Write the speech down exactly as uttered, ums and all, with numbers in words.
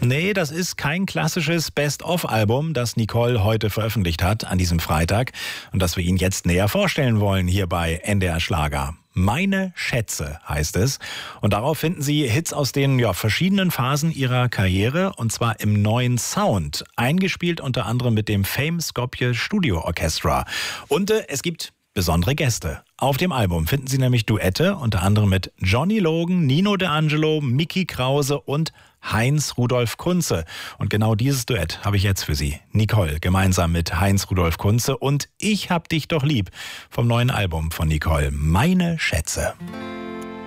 Nee, das ist kein klassisches Best-of-Album, das Nicole heute veröffentlicht hat an diesem Freitag und das wir Ihnen jetzt näher vorstellen wollen hier bei N D R Schlager. Meine Schätze heißt es. Und darauf finden Sie Hits aus den ja, verschiedenen Phasen ihrer Karriere und zwar im neuen Sound. Eingespielt unter anderem mit dem Fame Skopje Studio Orchestra. Und äh, es gibt besondere Gäste. Auf dem Album finden Sie nämlich Duette, unter anderem mit Johnny Logan, Nino D'Angelo, Mickey Krause und Heinz Rudolf Kunze. Und genau dieses Duett habe ich jetzt für Sie. Nicole gemeinsam mit Heinz Rudolf Kunze und Ich hab dich doch lieb vom neuen Album von Nicole. Meine Schätze.